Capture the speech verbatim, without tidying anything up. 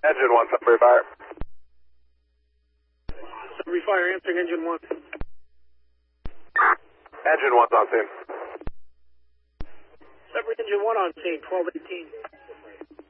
Engine one, Sudbury Fire. Sudbury Fire, answering engine one. Engine one's on scene. Sudbury engine one on scene, twelve eighteen.